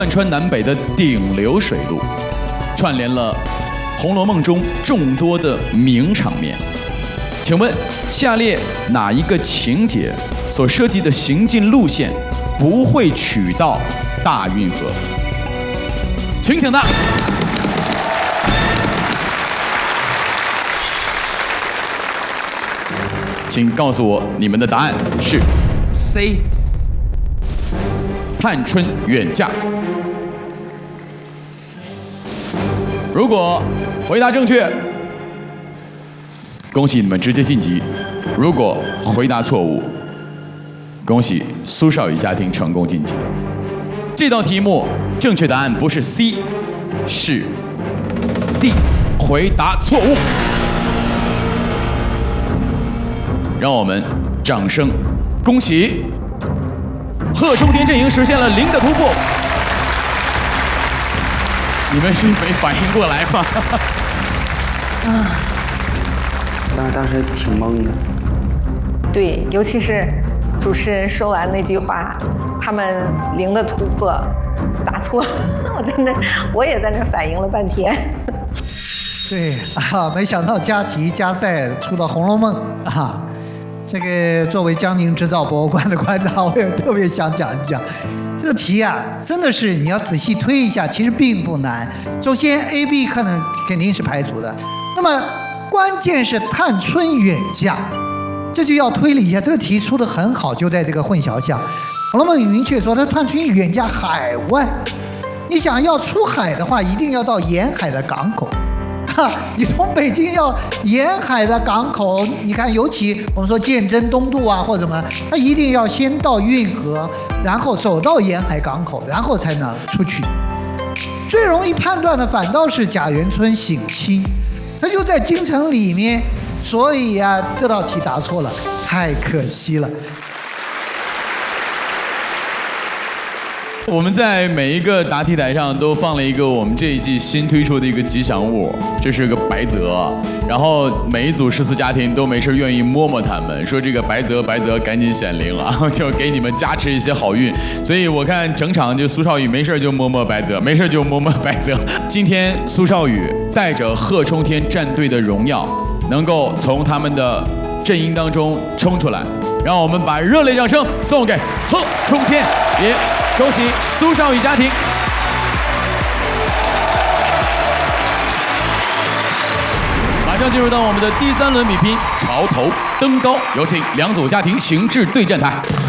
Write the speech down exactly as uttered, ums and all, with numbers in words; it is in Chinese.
贯穿南北的顶流水路，串联了《红楼梦》中众多的名场面。请问，下列哪一个情节所涉及的行进路线不会取到大运河？请抢答。请告诉我你们的答案是 C。 探春远嫁。如果回答正确，恭喜你们直接晋级；如果回答错误，恭喜苏少宇家庭成功晋级。这道题目正确答案不是 C， 是 D， 回答错误。让我们掌声恭喜贺冲天阵营实现了零的突破。你们是没反应过来吗？ 啊，当当时挺懵的。 对，尤其是主持人说完那句话，他们零的突破，答错了，我在那，我也在那反应了半天。 对啊，没想到加题加赛出了《红楼梦》啊。这个作为江宁织造博物馆的馆长，我也特别想讲一讲，这个题啊，真的是你要仔细推一下，其实并不难。首先 A、B 可能肯定是排除的，那么关键是探春远嫁，这就要推理一下。这个题出得很好，就在这个混淆项。《红楼梦》明确说，他探春远嫁海外，你想要出海的话，一定要到沿海的港口。哈，你从北京要沿海的港口，你看，尤其我们说鉴真东渡啊，或者什么，它一定要先到运河，然后走到沿海港口，然后才能出去。最容易判断的反倒是贾元春省亲，他就在京城里面，所以呀、啊，这道题答错了，太可惜了。 我们在每一个答题台上都放了一个我们这一季新推出的一个吉祥物，这是个白泽。然后每一组诗词家庭都没事愿意摸摸他们，说这个白泽白泽赶紧显灵了，就给你们加持一些好运。所以我看整场就苏少宇没事就摸摸白泽，没事就摸摸白泽。今天苏少宇带着贺冲天战队的荣耀，能够从他们的阵营当中冲出来，让我们把热烈掌声送给贺冲天，也恭喜苏少宇家庭。马上进入到我们的第三轮比拼，潮头登高，有请两组家庭行至对战台。